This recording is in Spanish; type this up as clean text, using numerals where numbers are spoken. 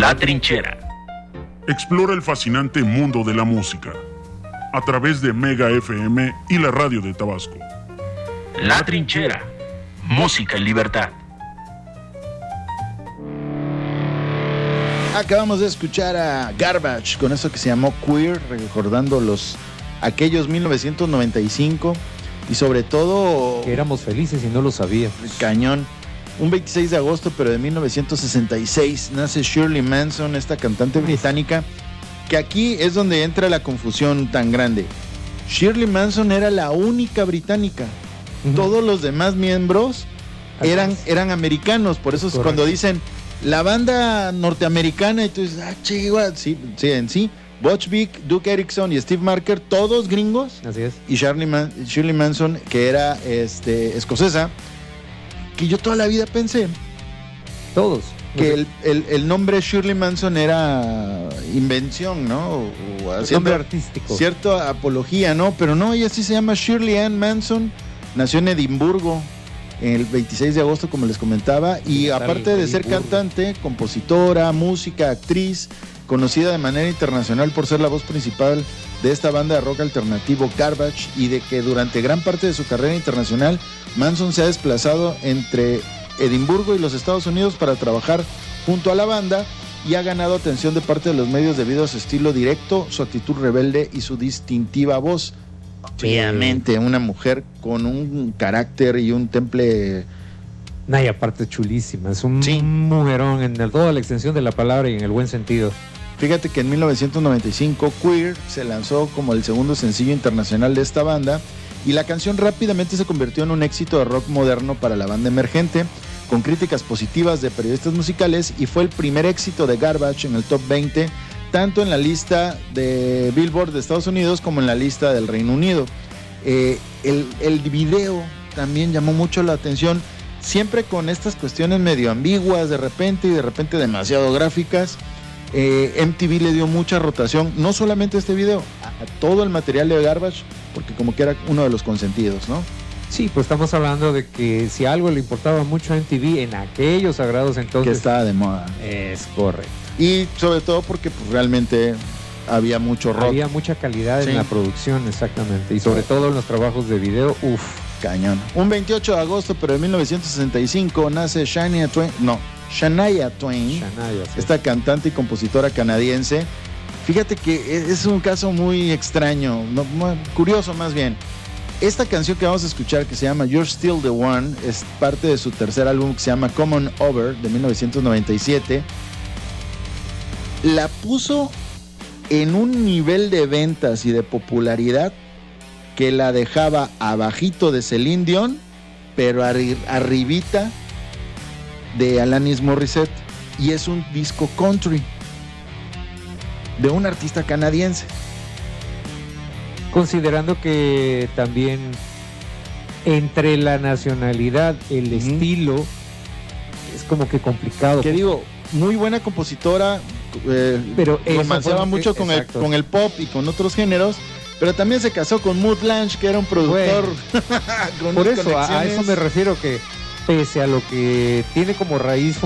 La Trinchera. Explora el fascinante mundo de la música a través de Mega FM y la radio de Tabasco. La Trinchera. Música en libertad. Acabamos de escuchar a Garbage con eso que se llamó Queer, recordando aquellos 1995 y sobre todo... Que éramos felices y no lo sabíamos. Cañón. Un 26 de agosto, pero de 1966, nace Shirley Manson, esta cantante británica, que aquí es donde entra la confusión tan grande. Shirley Manson era la única británica. Todos los demás miembros eran americanos, por eso es cuando dicen la banda norteamericana y tú dices, chihuahua, sí, en sí, Butch Vig, Duke Erickson y Steve Marker, todos gringos. Así es. Y Shirley Manson, que era escocesa, que yo toda la vida pensé todos que el nombre Shirley Manson era invención, ¿no? O nombre artístico. Cierta apología, ¿no? Pero no, ella sí se llama Shirley Ann Manson, nació en Edimburgo el 26 de agosto, como les comentaba, y aparte de ser cantante, compositora, música, actriz, conocida de manera internacional por ser la voz principal de esta banda de rock alternativo Garbage, y de que durante gran parte de su carrera internacional Manson se ha desplazado entre Edimburgo y los Estados Unidos para trabajar junto a la banda, y ha ganado atención de parte de los medios debido a su estilo directo, su actitud rebelde y su distintiva voz. Obviamente, una mujer con un carácter y un temple... Y aparte chulísima, es un mujerón en toda la extensión de la palabra y en el buen sentido. Fíjate que en 1995 Queer se lanzó como el segundo sencillo internacional de esta banda, y la canción rápidamente se convirtió en un éxito de rock moderno para la banda emergente, con críticas positivas de periodistas musicales, y fue el primer éxito de Garbage en el top 20, tanto en la lista de Billboard de Estados Unidos como en la lista del Reino Unido. El video también llamó mucho la atención, siempre con estas cuestiones medio ambiguas de repente y de repente demasiado gráficas. MTV le dio mucha rotación, no solamente a este video, a todo el material de Garbage, porque como que era uno de los consentidos, ¿no? Sí, pues estamos hablando de que si algo le importaba mucho a MTV en aquellos sagrados entonces... Que estaba de moda. Es correcto. Y sobre todo porque pues, realmente había mucho rock. Había mucha calidad en la producción, exactamente. Y sobre todo en los trabajos de video, cañón. Un 28 de agosto, pero de 1965, nace Shania Twain, esta cantante y compositora canadiense. Fíjate que es un caso muy extraño, curioso más bien. Esta canción que vamos a escuchar, que se llama You're Still the One, es parte de su tercer álbum que se llama Come On Over, de 1997. La puso en un nivel de ventas y de popularidad que la dejaba abajito de Celine Dion, pero arribita de Alanis Morissette, y es un disco country de un artista canadiense. Considerando que también entre la nacionalidad, el estilo, es como que complicado. Que digo, muy buena compositora, pero romanceaba mucho con el pop y con otros géneros, pero también se casó con Mutt Lange, que era un productor. Por eso, a eso me refiero, que pese a lo que tiene como raíz